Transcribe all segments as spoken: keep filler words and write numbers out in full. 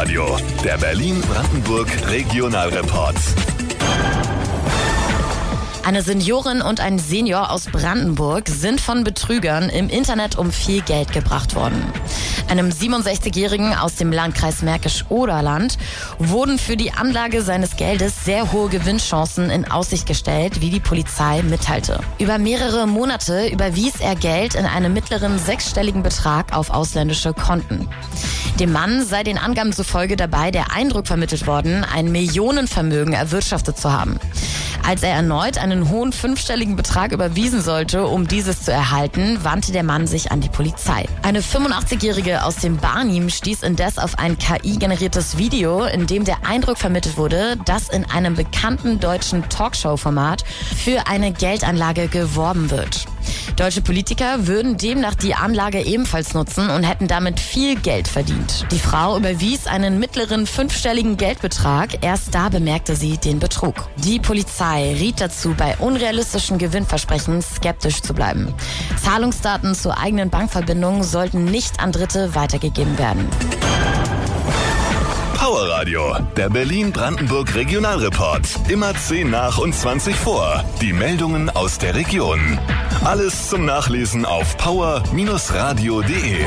Radio, der Berlin-Brandenburg-Regionalreport. Eine Seniorin und ein Senior aus Brandenburg sind von Betrügern im Internet um viel Geld gebracht worden. Einem siebenundsechzigjährigen aus dem Landkreis Märkisch-Oderland wurden für die Anlage seines Geldes sehr hohe Gewinnchancen in Aussicht gestellt, wie die Polizei mitteilte. Über mehrere Monate überwies er Geld in einem mittleren sechsstelligen Betrag auf ausländische Konten. Dem Mann sei den Angaben zufolge dabei der Eindruck vermittelt worden, ein Millionenvermögen erwirtschaftet zu haben. Als er erneut einen hohen fünfstelligen Betrag überwiesen sollte, um dieses zu erhalten, wandte der Mann sich an die Polizei. Eine fünfundachtzigjährige aus dem Barnim stieß indes auf ein K I-generiertes Video, in dem der Eindruck vermittelt wurde, dass in einem bekannten deutschen Talkshow-Format für eine Geldanlage geworben wird. Deutsche Politiker würden demnach die Anlage ebenfalls nutzen und hätten damit viel Geld verdient. Die Frau überwies einen mittleren fünfstelligen Geldbetrag. Erst da bemerkte sie den Betrug. Die Polizei riet dazu, bei unrealistischen Gewinnversprechen skeptisch zu bleiben. Zahlungsdaten zur eigenen Bankverbindung sollten nicht an Dritte weitergegeben werden. Power Radio, der Berlin-Brandenburg-Regionalreport. Immer zehn nach und zwanzig vor. Die Meldungen aus der Region. Alles zum Nachlesen auf power radio punkt de.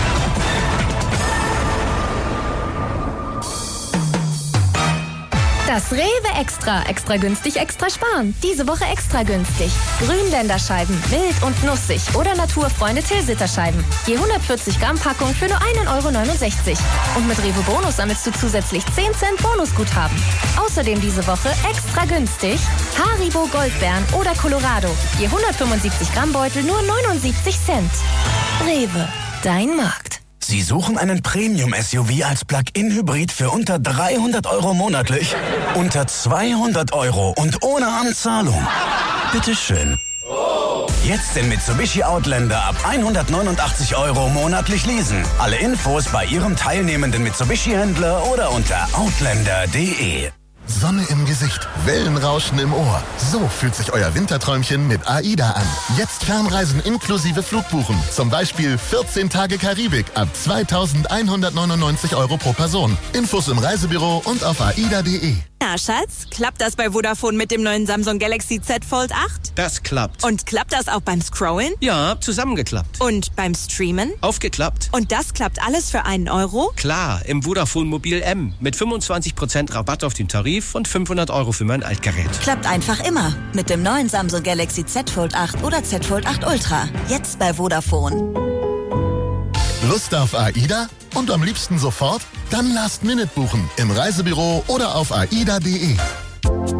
Das Rewe Extra. Extra günstig, extra sparen. Diese Woche extra günstig. Grünländerscheiben, wild und nussig oder Naturfreunde Tilsiterscheiben. Je hundertvierzig Gramm Packung für nur ein Euro neunundsechzig. Und mit Rewe Bonus sammelst du zusätzlich zehn Cent Bonusguthaben. Außerdem diese Woche extra günstig Haribo Goldbeeren oder Colorado. Je hundertfünfundsiebzig Gramm Beutel nur neunundsiebzig Cent. Rewe, dein Markt. Sie suchen einen Premium-S U V als Plug-in-Hybrid für unter dreihundert Euro monatlich? Unter zweihundert Euro und ohne Anzahlung? Bitteschön. Jetzt den Mitsubishi Outlander ab hundertneunundachtzig Euro monatlich leasen. Alle Infos bei Ihrem teilnehmenden Mitsubishi-Händler oder unter outlander punkt de. Sonne im Gesicht, Wellenrauschen im Ohr. So fühlt sich euer Winterträumchen mit AIDA an. Jetzt Fernreisen inklusive Flugbuchen. Zum Beispiel vierzehn Tage Karibik ab zweitausendeinhundertneunundneunzig Euro pro Person. Infos im Reisebüro und auf aida punkt de. Na, Schatz, klappt das bei Vodafone mit dem neuen Samsung Galaxy Z Fold acht? Das klappt. Und klappt das auch beim Scrollen? Ja, zusammengeklappt. Und beim Streamen? Aufgeklappt. Und das klappt alles für einen Euro? Klar, im Vodafone Mobil M mit fünfundzwanzig Prozent Rabatt auf den Tarif und fünfhundert Euro für mein Altgerät. Klappt einfach immer mit dem neuen Samsung Galaxy Z Fold acht oder Z Fold acht Ultra. Jetzt bei Vodafone. Lust auf AIDA? Und am liebsten sofort? Dann Last Minute buchen im Reisebüro oder auf aida punkt de.